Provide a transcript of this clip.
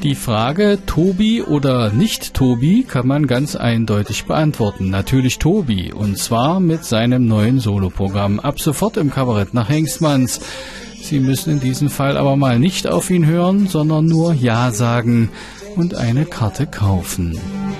Die Frage Tobi oder nicht Tobi kann man ganz eindeutig beantworten. Natürlich Tobi, und zwar mit seinem neuen Soloprogramm. Ab sofort im Kabarett nach Hengstmanns. Sie müssen in diesem Fall aber mal nicht auf ihn hören, sondern nur Ja sagen und eine Karte kaufen.